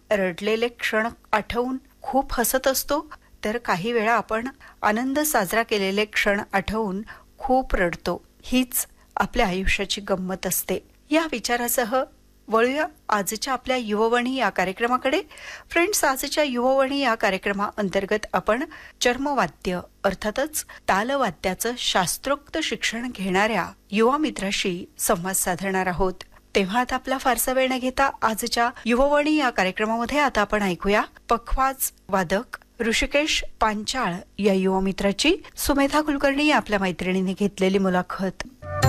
रडलेले क्षण आठवून खूप हसत असतो, तर काही वेळा आपण आनंद साजरा केलेले क्षण आठवून खूप रडतो. हीच आपल्या आयुष्याची गंमत असते. या विचारासह वळूया आजच्या आपल्या युववाणी या कार्यक्रमाकडे. फ्रेंड्स, आजच्या युववाणी या कार्यक्रमाअंतर्गत आपण चर्मवाद्य अर्थातच तालवाद्याचं शास्त्रोक्त शिक्षण घेणाऱ्या युवा मित्राशी संवाद साधणार आहोत. तेव्हा आता आपला फारसा वेळ न घेता आजच्या युववाणी या कार्यक्रमामध्ये आता आपण ऐकूया पखवाज वादक ऋषिकेश पांचाळ या युवा मित्राची सुमेधा कुलकर्णी या आपल्या मैत्रिणीने घेतलेली मुलाखत.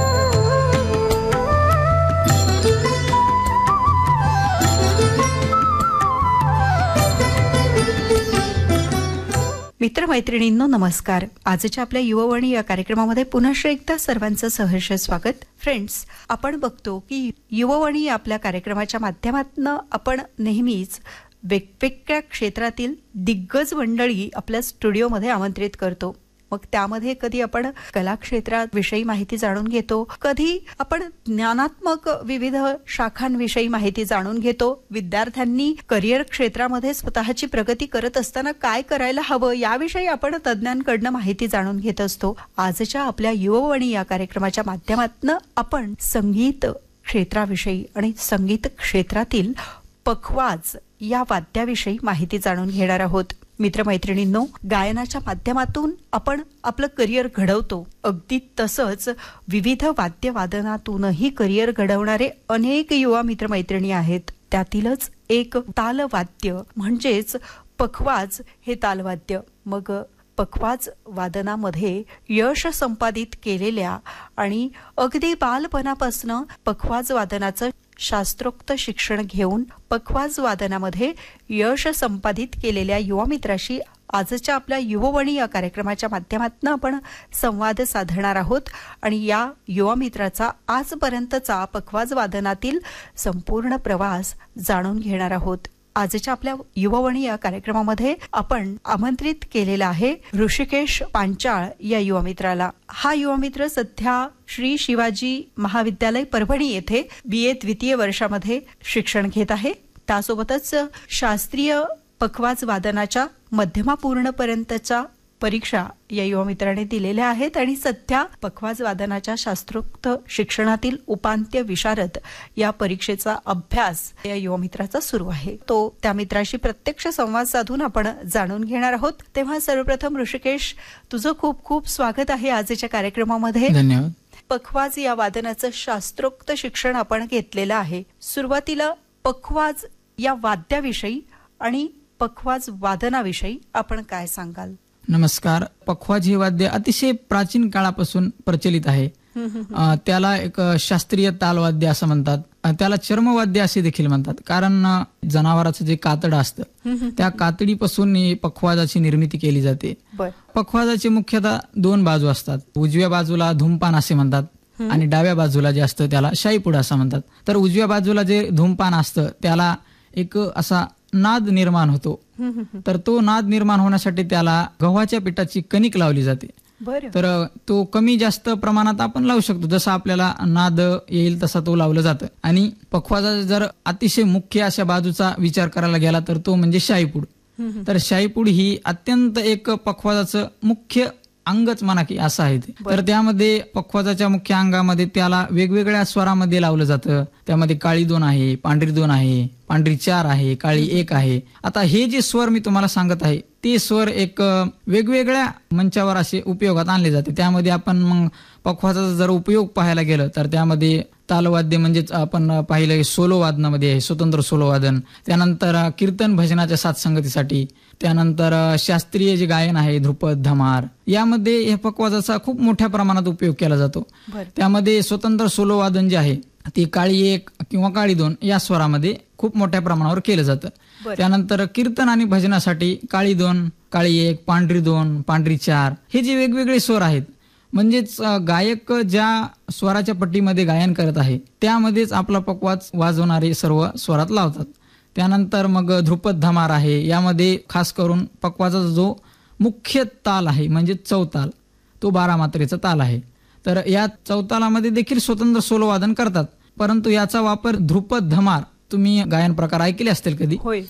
मित्रमैत्रिणींनो नमस्कार. आजच्या आपल्या युववाणी या कार्यक्रमामध्ये पुन्हा एकदा सर्वांचं सहर्ष स्वागत. फ्रेंड्स, आपण बघतो की युववाणी या आपल्या कार्यक्रमाच्या माध्यमातून आपण नेहमीच वेगवेगळ्या क्षेत्रातील दिग्गज मंडळी आपल्या स्टुडिओमध्ये आमंत्रित करतो. मग त्यामध्ये कधी आपण कला क्षेत्राविषयी माहिती जाणून घेतो, कधी आपण ज्ञानात्मक विविध शाखांविषयी माहिती जाणून घेतो. विद्यार्थ्यांनी करिअर क्षेत्रामध्ये स्वतःची प्रगती करत असताना काय करायला हवं याविषयी आपण तज्ञांकडनं माहिती जाणून घेत असतो. आजच्या आपल्या युववाणी या कार्यक्रमाच्या माध्यमातून आपण संगीत क्षेत्राविषयी आणि संगीत क्षेत्रातील पखवाज या वाद्याविषयी माहिती जाणून घेणार आहोत. मित्रमैत्रिणींनो, गायनाच्या माध्यमातून आपण आपलं करिअर घडवतो. अगदी तसंच विविध वाद्यवादनातूनही करिअर घडवणारे अनेक युवा मित्रमैत्रिणी आहेत. त्यातीलच एक तालवाद्य म्हणजेच पखवाज हे तालवाद्य. मग पखवाज वादनामध्ये यश संपादित केलेल्या आणि अगदी बालपणापासून पखवाज वादनाचं शास्त्रोक्त शिक्षण घेऊन पखवाज वादनामध्ये यश संपादित केलेल्या युवा मित्राशी आजच्या आपल्या युववाणी या कार्यक्रमाच्या माध्यमातून आपण संवाद साधणार आहोत. आणि या युवा मित्राचा आजपर्यंतचा पखवाज वादनातील संपूर्ण प्रवास जाणून घेणार आहोत. आजच्या आपल्या युववाणी या कार्यक्रमामध्ये आपण आमंत्रित केलेला आहे ऋषिकेश पांचाळ या युवा मित्राला. हा युवा मित्र सध्या श्री शिवाजी महाविद्यालय परभणी येथे BA द्वितीय वर्षामध्ये शिक्षण घेत आहे. त्यासोबतच शास्त्रीय पखवाज वादनाच्या मध्यमापूर्णपर्यंतच्या परीक्षा या युवा मित्राने दिलेल्या आहेत आणि सध्या पखवाज वादनाच्या शास्त्रोक्त शिक्षणातील उपांत्य विशारद या परीक्षेचा अभ्यास या युवा मित्राचा सुरू आहे. तो त्या मित्राशी प्रत्यक्ष संवाद साधून आपण जाणून घेणार आहोत. तेव्हा सर्वप्रथम ऋषिकेश, तुझं खूप खूप स्वागत आहे आजच्या कार्यक्रमामध्ये. धन्यवाद. पखवाज या वादनाचं शास्त्रोक्त शिक्षण आपण घेतलेलं आहे. सुरुवातीला पखवाज या वाद्याविषयी आणि पखवाज वादनाविषयी आपण काय सांगाल? नमस्कार. पखवाज हे वाद्य अतिशय प्राचीन काळापासून प्रचलित आहे. त्याला एक शास्त्रीय तालवाद्य असं म्हणतात. त्याला चर्मवाद्य असे देखील म्हणतात, कारण जनावराचं जे कातड असतं त्या कातडीपासून पखवाजाची निर्मिती केली जाते. पखवाजाचे मुख्यतः दोन बाजू असतात. उजव्या बाजूला धूमपान असे म्हणतात आणि डाव्या बाजूला जे असतं त्याला शाईपूड असं म्हणतात. तर उजव्या बाजूला जे धूमपान असतं त्याला एक असा नाद निर्माण होतो. तर तो नाद निर्माण होण्यासाठी त्याला गव्हाच्या पिठाची कणिक लावली जाते. तर तो कमी जास्त प्रमाणात आपण लावू शकतो, जसा आपल्याला नाद येईल तसा तो लावलं जातं. आणि पखवाजा जर अतिशय मुख्य अशा बाजूचा विचार करायला गेला तर तो म्हणजे शाईपूड. तर शाईपूड ही अत्यंत एक पखवाजाचं मुख्य अंगच म्हणा की असं आहे ते. तर त्यामध्ये पखवाजाच्या मुख्य अंगामध्ये त्याला वेगवेगळ्या स्वरामध्ये लावलं जातं. त्यामध्ये काळी 2 आहे, पांढरी 2 आहे, पांढरी 4 आहे, काळी 1 आहे. आता हे जे स्वर मी तुम्हाला सांगत आहे ते स्वर एक वेगवेगळ्या मंचावर असे उपयोगात आणले जाते. त्यामध्ये आपण मग पखवाजाचा जर उपयोग पाहायला गेलं तर त्यामध्ये तालवाद्य म्हणजेच आपण पाहिलं सोलो वादनामध्ये आहे, स्वतंत्र सोलो वादन. त्यानंतर कीर्तन भजनाच्या साथसंगतीसाठी, त्यानंतर शास्त्रीय जे गायन आहे ध्रुपद धमार, यामध्ये या पखवाजाचा खूप मोठ्या प्रमाणात उपयोग केला जातो. त्यामध्ये स्वतंत्र सोलो वादन जे आहे ते काळी 1 किंवा काळी 2 या स्वरामध्ये खूप मोठ्या प्रमाणावर केलं जातं. त्यानंतर कीर्तन आणि भजनासाठी काळी 2, काळी 1, पांढरी 2, पांढरी 4 हे जे वेगवेगळे स्वर आहेत, म्हणजेच गायक ज्या स्वराच्या पट्टीमध्ये गायन करत आहे त्यामध्येच आपला पखवाज वाजवणारे सर्व स्वरात लावतात. त्यानंतर मग ध्रुपद धमार आहे, यामध्ये खास करून पखवाजाचा जो मुख्य ताल आहे म्हणजे चौताल, तो 12 मात्रेचा ताल आहे. तर या चौतालामध्ये देखील स्वतंत्र सोलो वादन करतात, परंतु याचा वापर ध्रुपद धमार तुम्ही गायन प्रकार ऐकले असतील कधी,